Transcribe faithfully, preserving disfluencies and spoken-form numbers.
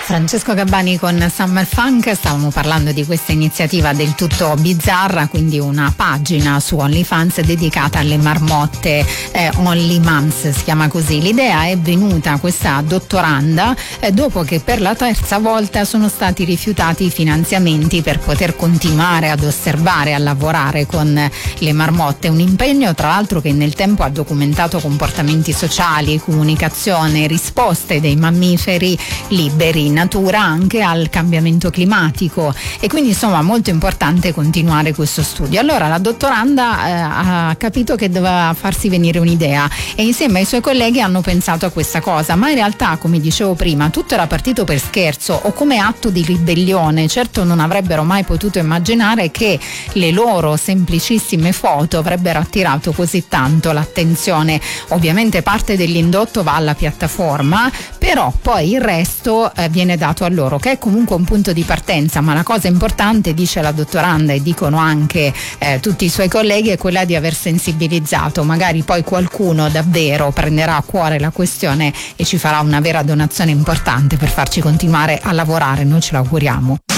Francesco Gabbani con Summer Funk. Stavamo parlando di questa iniziativa del tutto bizzarra, quindi una pagina su OnlyFans dedicata alle marmotte, eh, Only Moms si chiama così. L'idea è venuta a questa dottoranda eh, dopo che per la terza volta sono stati rifiutati i finanziamenti per poter continuare ad osservare, a lavorare con le marmotte. Un impegno tra l'altro che nel tempo ha documentato comportamenti sociali, comunicazione, risposte dei mammiferi liberi in natura anche al cambiamento climatico, e quindi insomma molto importante continuare questo studio. Allora la dottoranda eh, ha capito che doveva farsi venire un'idea e insieme ai suoi colleghi hanno pensato a questa cosa, ma in realtà, come dicevo prima, tutto era partito per scherzo o come atto di ribellione. Certo non avrebbero mai potuto immaginare che le loro semplicissime foto avrebbero attirato così tanto l'attenzione. Ovviamente parte dell'indotto va alla piattaforma, però poi il resto eh, viene dato a loro, che è comunque un punto di partenza, ma la cosa importante, dice la dottoranda e dicono anche eh, tutti i suoi colleghi, è quella di aver sensibilizzato. Magari poi qualcuno davvero prenderà a cuore la questione e ci farà una vera donazione importante per farci continuare a lavorare, noi ce lo auguriamo.